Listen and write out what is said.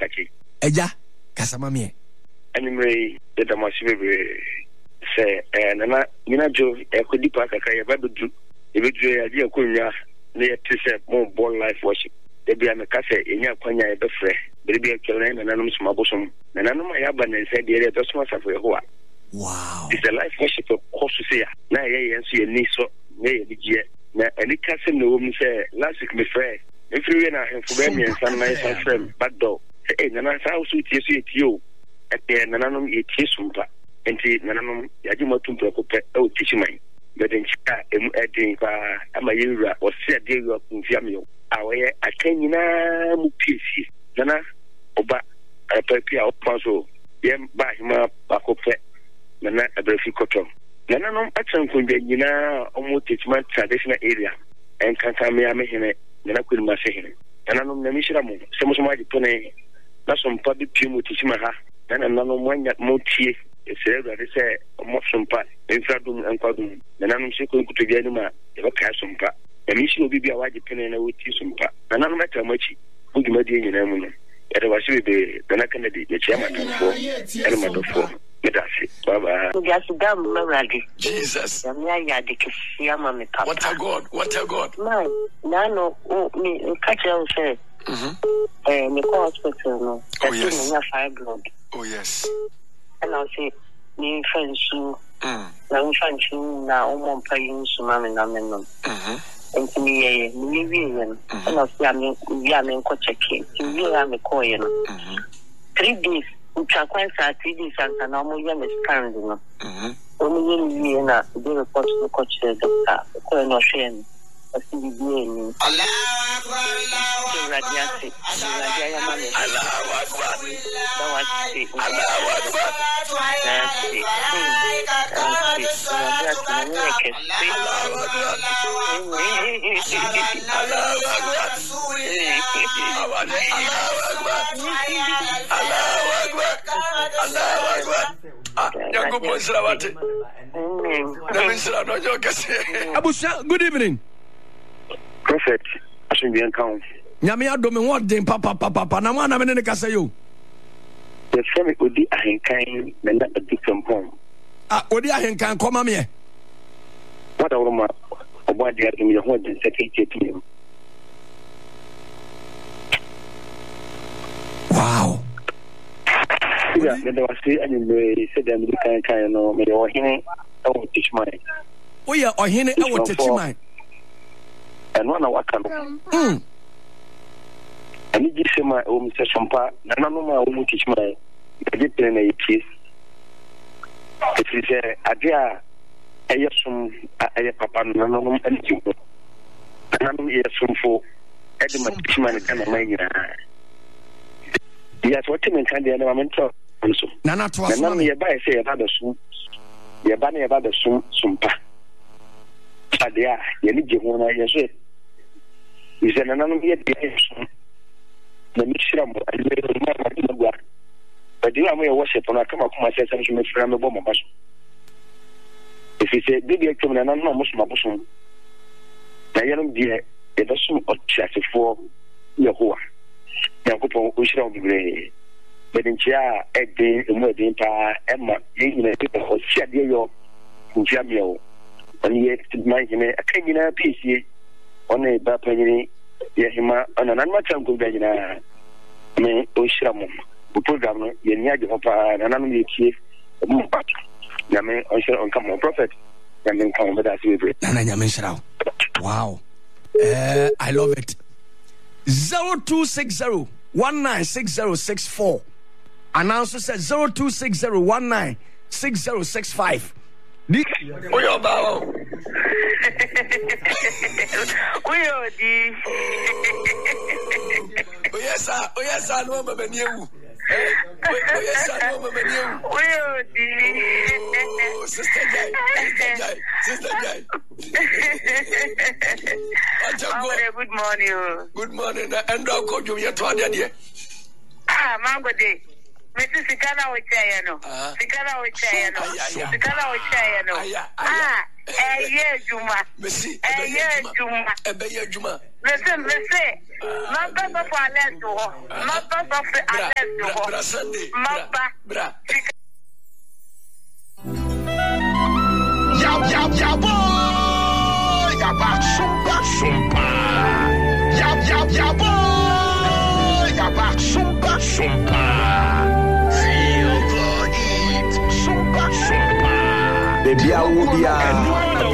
Kachi. Eja, Casamami. Anyway, the Damasibe say, Nana, Minajo, Equidipa, Kaya, Babu, Evidre, Adia Kunya, near Tissa, more born life worship. There be a Macassa in your Quanya, a befre, baby a Kilan and Anonymous Mabosom, and Anoma Yaban and said, the other was of Hoa. Wow. It's a life worship of Corsusia. Now, I see a niece, nay, the year. Now, and it can't say no woman say, last week, my friend. If you are for me and some nice friend, back door. Hey, Nana, how sweet you at the Nananum, it is sumpa, and the Nananum, Yajimatum, oh, teach mine. But then, I'm a year or said, dear, in Jamio. I can't PC. Nana, Oba, a paper of puzzle, yam, by him up, back up, Nana, a breathy cotton. Nananum, at some point, you know, almost it's my traditional area, and can't tell me I'm a Nana couldn't say him. And I know Namishramu, some of my pony, that's some public pum with Timaha, and another one that Moti, a sailor, they say, a motion pat, in Fradum and Quadum, and I'm circling to get him a castle pat. And Miss will be a white penny and I would teach some pat. And I'm not a much, who you might be in Amuna. It was the Nakanadi, the chairman for element of four. Jesus. What a God, what a God. No, me catch you say. Me call hospital. Oh, yes. Oh, yes. And I'll say, me friends who, now friends who now won't pay you some money. And to me, and I'll say, I'm in Cochaki. You are a coin. 3 days. Uchakwesa 3 days and normal young is current. Only in a very possible coach the doctor, Colonel Shen, a CBD. Good evening. Prophet, I should be encountered. Yamia domin what din papa na mwana menene kasa yo. The family odi ahenkan na na different home. Odi ahenkan koma me. What a woman obo dia dem ye ho den secretary. Wow. Yeah, there was any said them kan no me o hene e wo teach mine. O ya o hene e wo teach mine. And one waka no. Ani gise ma o mi se sompa na na no ma o mu teach my e de na yiti it is adia ayesum aye papa no no no ani ju na no yesum fo e de ma teach my na ma nyina yes what me kan de na ma nto so na to aso na ye ba say ye ba da sum ye ba na ye ba da sum sumpa adia ye ni je ho na ye so is na no ye de sum na mishira mo alero na gwa but you am worship na kama kuma say say me fira me bo mo baso if you say big action na no mo so maboso na yero die e da so o chase for Yehowa yakopon o shira o bibre bedinchia e de mo de pa e ma yin na pe o sia de yo njia mi o ani ye mai ne akanyina pc one ba panyini ye hima ana nan ma chan ko ganyina me o shira mo bu program no ye nya de papa na nan ye tie mo pa ya me o shira on come prophet ya me come be that we na nya me shira. Wow. I love it. 0260 196064. Announcer says 0260 196065. Oyo ba o. Oyo di. Oya sa no ma bani ewu. Oya sa no ma bani ewu. Oyo di. Sister Jai. Good morning. Good morning. And I'll call you to Adia. Mango day. Mr. Sikana Ochaya no. Sikana Ochaya no. Juma. Messi. Juma. Juma. Listen. Mamba for alert to her. Mamba for alert to her. Mamba. Ya boy, ya ba sumpa. Ya boy, ya ba sumpa. Feel the heat, sumpa. Baby, I will be